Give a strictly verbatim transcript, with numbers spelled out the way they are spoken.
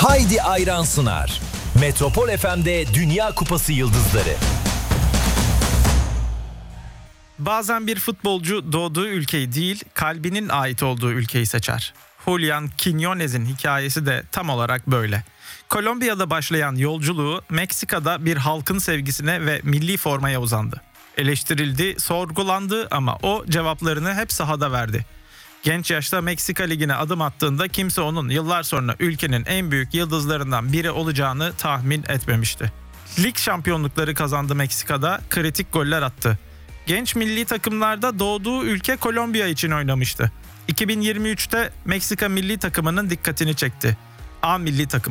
Haydi Ayran sunar. Metropol F M'de Dünya Kupası Yıldızları. Bazen bir futbolcu doğduğu ülkeyi değil, kalbinin ait olduğu ülkeyi seçer. Julián Quiñónez'in hikayesi de tam olarak böyle. Kolombiya'da başlayan yolculuğu Meksika'da bir halkın sevgisine ve milli formaya uzandı. Eleştirildi, sorgulandı ama o cevaplarını hep sahada verdi. Genç yaşta Meksika Ligi'ne adım attığında kimse onun yıllar sonra ülkenin en büyük yıldızlarından biri olacağını tahmin etmemişti. Lig şampiyonlukları kazandı Meksika'da, kritik goller attı. Genç milli takımlarda doğduğu ülke Kolombiya için oynamıştı. iki bin yirmi üçte Meksika milli takımının dikkatini çekti. A milli takım